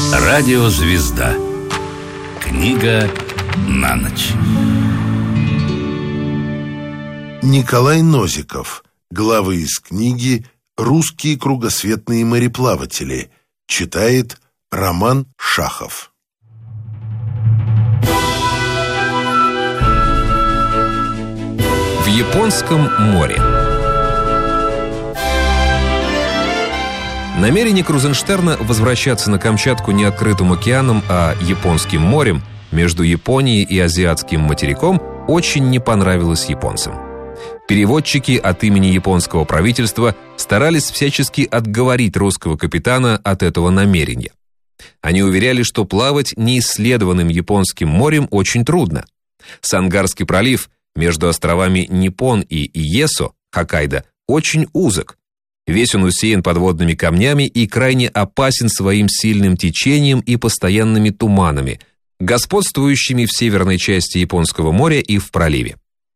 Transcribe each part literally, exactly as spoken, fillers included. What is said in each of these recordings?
Радиозвезда. Книга на ночь. Николай Нозиков. Главы из книги «Русские кругосветные мореплаватели». Читает Роман Шахов. В Японском море. Намерение Крузенштерна возвращаться на Камчатку не открытым океаном, а Японским морем между Японией и азиатским материком очень не понравилось японцам. Переводчики от имени японского правительства старались всячески отговорить русского капитана от этого намерения. Они уверяли, что плавать неисследованным Японским морем очень трудно. Сангарский пролив между островами Ниппон и Иесо, Хоккайдо, очень узок. Весь он усеян подводными камнями и крайне опасен своим сильным течением и постоянными туманами, господствующими в северной части Японского моря и в проливе.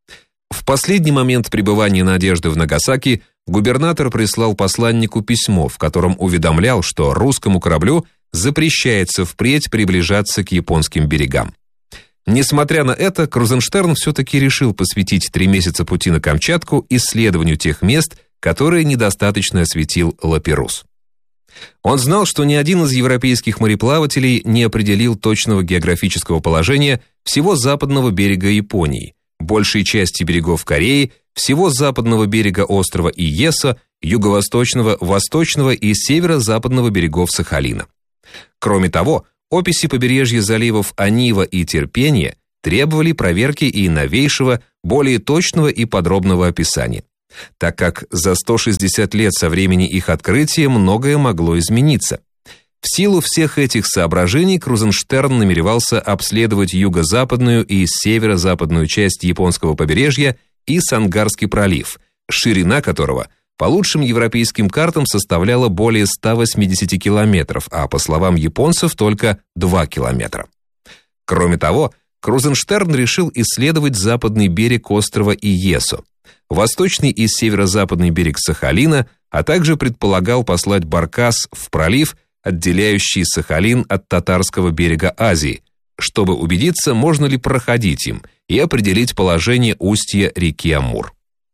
В последний момент пребывания Надежды в Нагасаки губернатор прислал посланнику письмо, в котором уведомлял, что русскому кораблю запрещается впредь приближаться к японским берегам. Несмотря на это, Крузенштерн все-таки решил посвятить три месяца пути на Камчатку исследованию тех мест, которые недостаточно осветил Лаперус. Он знал, что ни один из европейских мореплавателей не определил точного географического положения всего западного берега Японии, большей части берегов Кореи, всего западного берега острова Иесо, юго-восточного, восточного и северо-западного берегов Сахалина. Кроме того, описи побережья заливов Онива и Терпение требовали проверки и новейшего, более точного и подробного описания, так как за сто шестьдесят лет со времени их открытия многое могло измениться. В силу всех этих соображений Крузенштерн намеревался обследовать юго-западную и северо-западную часть японского побережья и Сангарский пролив, ширина которого по лучшим европейским картам составляла более ста восьмидесяти километров, а по словам японцев только два километра. Кроме того, Крузенштерн решил исследовать западный берег острова Иесо, восточный и северо-западный берег Сахалина, а также предполагал послать баркас в пролив, отделяющий Сахалин от татарского берега Азии, чтобы убедиться, можно ли проходить им, и определить положение устья реки Амур.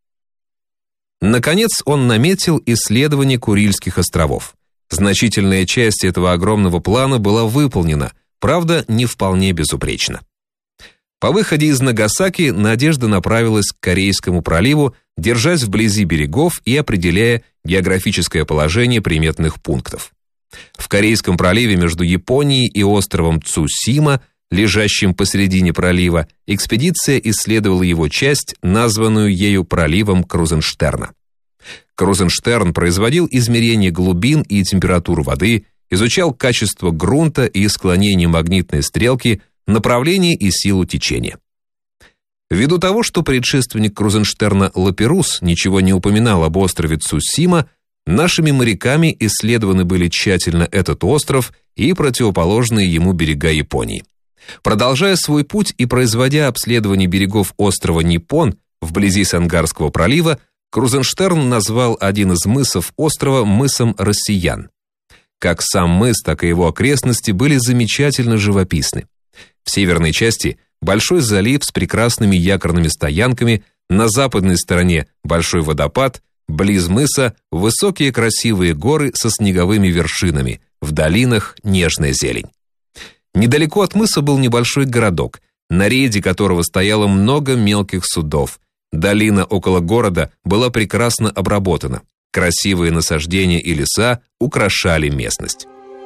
Наконец, он наметил исследование Курильских островов. Значительная часть этого огромного плана была выполнена, правда, не вполне безупречно. По выходе из Нагасаки Надежда направилась к Корейскому проливу, держась вблизи берегов и определяя географическое положение приметных пунктов. В Корейском проливе между Японией и островом Цусима, лежащим посередине пролива, экспедиция исследовала его часть, названную ею проливом Крузенштерна. Крузенштерн производил измерения глубин и температур воды, изучал качество грунта и склонение магнитной стрелки, направление и силу течения. Ввиду того, что предшественник Крузенштерна Лаперус ничего не упоминал об острове Цусима, нашими моряками исследованы были тщательно этот остров и противоположные ему берега Японии. Продолжая свой путь и производя обследование берегов острова Ниппон вблизи Сангарского пролива, Крузенштерн назвал один из мысов острова мысом Россиян. Как сам мыс, так и его окрестности были замечательно живописны. В северной части большой залив с прекрасными якорными стоянками, на западной стороне большой водопад, близ мыса высокие красивые горы со снеговыми вершинами, в долинах нежная зелень. Недалеко от мыса был небольшой городок, на рейде которого стояло много мелких судов. Долина около города была прекрасно обработана. Красивые насаждения и леса украшали местность.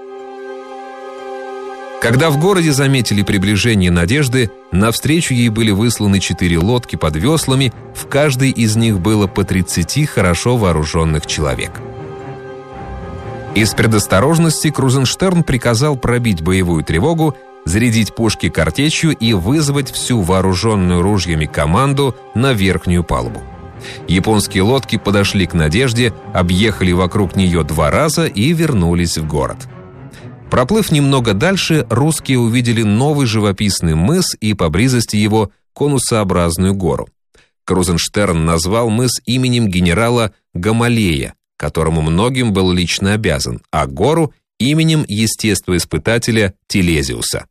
Когда в городе заметили приближение Надежды, навстречу ей были высланы четыре лодки под веслами, в каждой из них было по тридцати хорошо вооруженных человек. Из предосторожности Крузенштерн приказал пробить боевую тревогу, зарядить пушки картечью и вызвать всю вооруженную ружьями команду на верхнюю палубу. Японские лодки подошли к Надежде, объехали вокруг нее два раза и вернулись в город. Проплыв немного дальше, русские увидели новый живописный мыс и поблизости его конусообразную гору. Крузенштерн назвал мыс именем генерала Гамалея, которому многим был лично обязан, а гору именем естествоиспытателя Телезиуса.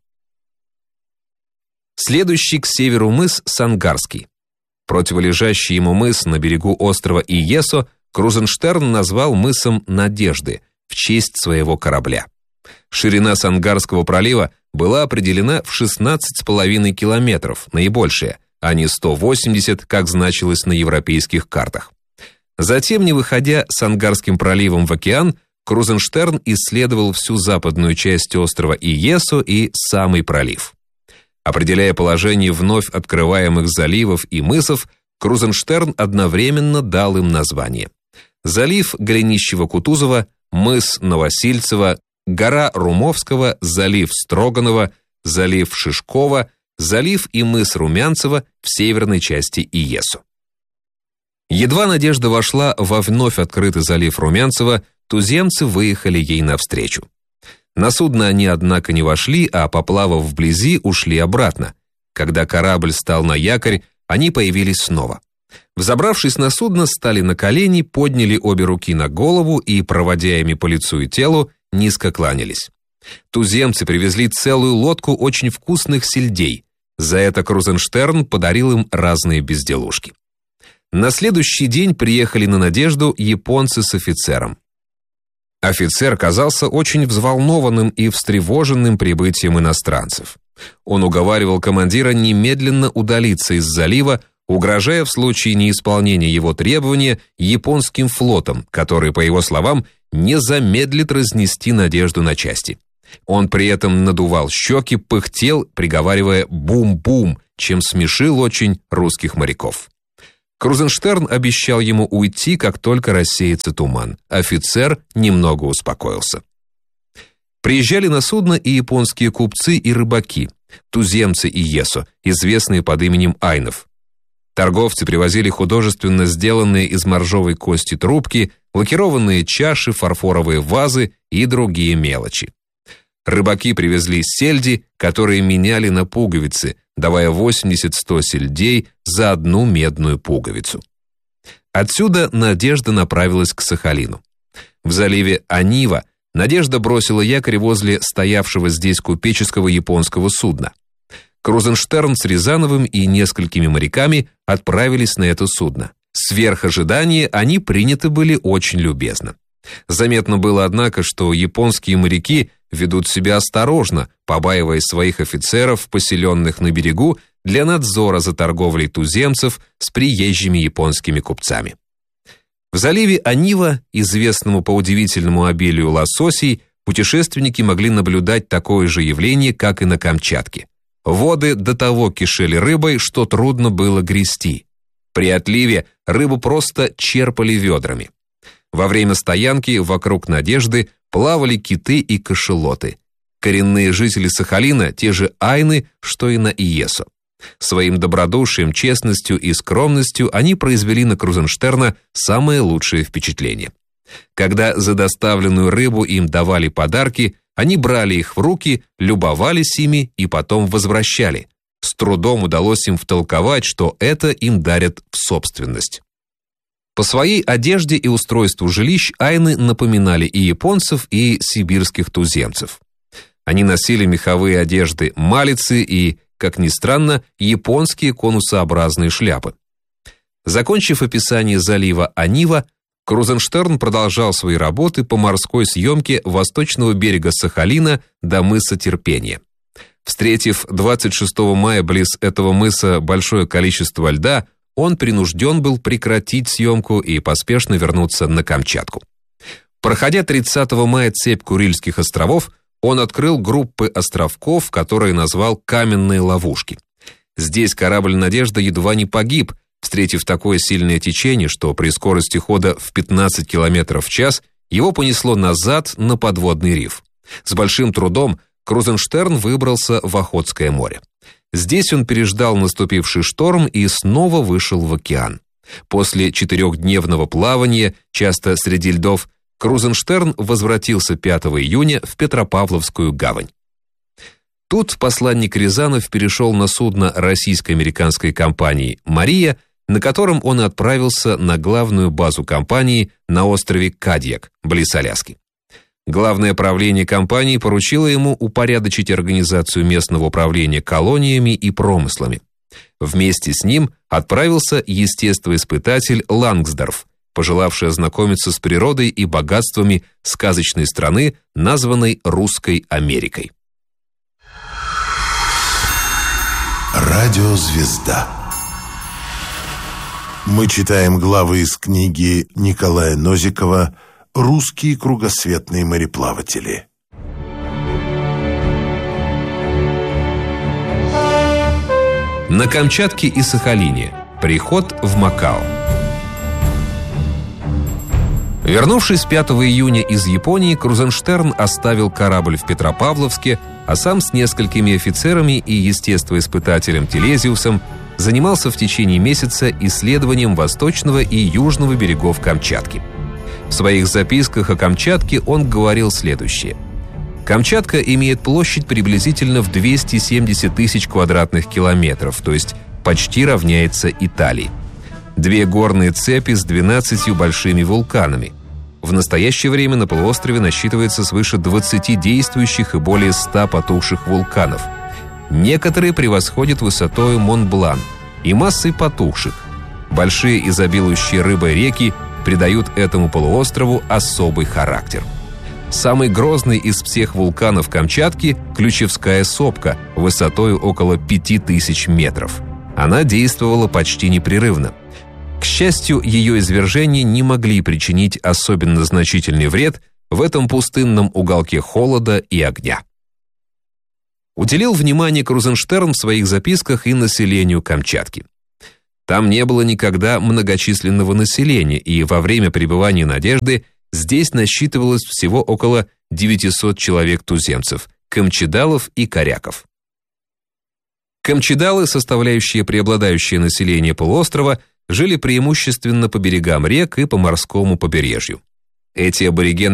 Следующий к северу мыс Сангарский. Противолежащий ему мыс на берегу острова Иесо Крузенштерн назвал мысом Надежды в честь своего корабля. Ширина Сангарского пролива была определена в шестнадцать с половиной километров, наибольшая, а не сто восемьдесят, как значилось на европейских картах. Затем, не выходя Сангарским проливом в океан, Крузенштерн исследовал всю западную часть острова Иесо и самый пролив. Определяя положение вновь открываемых заливов и мысов, Крузенштерн одновременно дал им название. Залив Голенищева-Кутузова, мыс Новосильцева, гора Румовского, залив Строганова, залив Шишкова, залив и мыс Румянцева в северной части Иесо. Едва Надежда вошла во вновь открытый залив Румянцева, туземцы выехали ей навстречу. На судно они, однако, не вошли, а, поплавав вблизи, ушли обратно. Когда корабль стал на якорь, они появились снова. Взобравшись на судно, стали на колени, подняли обе руки на голову и, проводя ими по лицу и телу, низко кланялись. Туземцы привезли целую лодку очень вкусных сельдей. За это Крузенштерн подарил им разные безделушки. На следующий день приехали на Надежду японцы с офицером. Офицер казался очень взволнованным и встревоженным прибытием иностранцев. Он уговаривал командира немедленно удалиться из залива, угрожая в случае неисполнения его требования японским флотом, который, по его словам, не замедлит разнести Надежду на части. Он при этом надувал щеки, пыхтел, приговаривая «бум-бум», чем смешил очень русских моряков. Крузенштерн обещал ему уйти, как только рассеется туман. Офицер немного успокоился. Приезжали на судно и японские купцы и рыбаки, туземцы Иесо, известные под именем айнов. Торговцы привозили художественно сделанные из моржовой кости трубки, лакированные чаши, фарфоровые вазы и другие мелочи. Рыбаки привезли сельди, которые меняли на пуговицы, давая восемьдесят-сто сельдей за одну медную пуговицу. Отсюда Надежда направилась к Сахалину. В заливе Анива Надежда бросила якорь возле стоявшего здесь купеческого японского судна. Крузенштерн с Рязановым и несколькими моряками отправились на это судно. Сверх ожидания они приняты были очень любезно. Заметно было, однако, что японские моряки ведут себя осторожно, побаиваясь своих офицеров, поселенных на берегу, для надзора за торговлей туземцев с приезжими японскими купцами. В заливе Анива, известному по удивительному обилию лососей, путешественники могли наблюдать такое же явление, как и на Камчатке. Воды до того кишели рыбой, что трудно было грести. При отливе рыбу просто черпали ведрами. Во время стоянки вокруг Надежды плавали киты и кашалоты. Коренные жители Сахалина, те же айны, что и на Иесо. Своим добродушием, честностью и скромностью они произвели на Крузенштерна самое лучшее впечатление. Когда за доставленную рыбу им давали подарки, они брали их в руки, любовались ими и потом возвращали. С трудом удалось им втолковать, что это им дарят в собственность. По своей одежде и устройству жилищ айны напоминали и японцев, и сибирских туземцев. Они носили меховые одежды малицы и, как ни странно, японские конусообразные шляпы. Закончив описание залива Анива, Крузенштерн продолжал свои работы по морской съемке восточного берега Сахалина до мыса Терпения. Встретив двадцать шестого мая близ этого мыса большое количество льда, он принужден был прекратить съемку и поспешно вернуться на Камчатку. Проходя тридцатого мая цепь Курильских островов, он открыл группы островков, которые назвал «каменные ловушки». Здесь корабль «Надежда» едва не погиб, встретив такое сильное течение, что при скорости хода в пятнадцать километров в час его понесло назад на подводный риф. С большим трудом Крузенштерн выбрался в Охотское море. Здесь он переждал наступивший шторм и снова вышел в океан. После четырехдневного плавания, часто среди льдов, Крузенштерн возвратился пятого июня в Петропавловскую гавань. Тут посланник Рязанов перешел на судно российско-американской компании «Мария», на котором он отправился на главную базу компании на острове Кадьяк, близ Аляски. Главное правление компании поручило ему упорядочить организацию местного управления колониями и промыслами. Вместе с ним отправился естествоиспытатель Лангсдорф, пожелавший ознакомиться с природой и богатствами сказочной страны, названной Русской Америкой. Радиозвезда. Мы читаем главы из книги Николая Нозикова «Русские кругосветные мореплаватели». На Камчатке и Сахалине. Приход в Макао. Вернувшись пятого июня из Японии, Крузенштерн оставил корабль в Петропавловске, а сам с несколькими офицерами и естествоиспытателем Телезиусом занимался в течение месяца исследованием восточного и южного берегов Камчатки. В своих записках о Камчатке он говорил следующее. Камчатка имеет площадь приблизительно в двести семьдесят тысяч квадратных километров, то есть почти равняется Италии. Две горные цепи с двенадцатью большими вулканами. В настоящее время на полуострове насчитывается свыше двадцати действующих и более ста потухших вулканов. Некоторые превосходят высотою Монблан и массой потухших. Большие изобилующие рыбой реки придают этому полуострову особый характер. Самый грозный из всех вулканов Камчатки – Ключевская сопка, высотой около пяти тысяч метров. Она действовала почти непрерывно. К счастью, ее извержения не могли причинить особенно значительный вред в этом пустынном уголке холода и огня. Уделил внимание Крузенштерн в своих записках и населению Камчатки. Там не было никогда многочисленного населения, и во время пребывания «Надежды» здесь насчитывалось всего около девятисот человек-туземцев, камчедалов и коряков. Камчедалы, составляющие преобладающее население полуострова, жили преимущественно по берегам рек и по морскому побережью. Эти аборигены